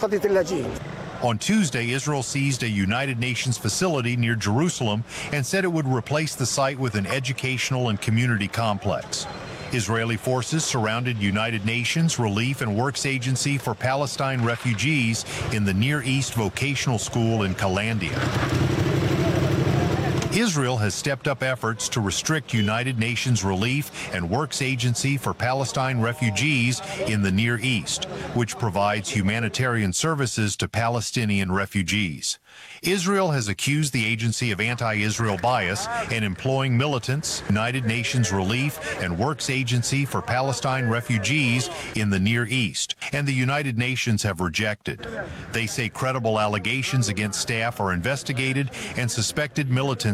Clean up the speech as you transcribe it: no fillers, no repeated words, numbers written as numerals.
قضية اللاجئين. On Tuesday, Israel seized a United Nations facility near Jerusalem and said it would replace the site with an educational and community complex. Israeli forces surrounded United Nations Relief and Works Agency for Palestine refugees in the Near East Vocational School in Kalandia. Israel has stepped up efforts to restrict United Nations Relief and Works Agency for Palestine refugees in the Near East, which provides humanitarian services to Palestinian refugees. Israel has accused the agency of anti-Israel bias and employing militants, United Nations Relief and Works Agency for Palestine refugees in the Near East, and the United Nations have rejected. They say credible allegations against staff are investigated and suspected militants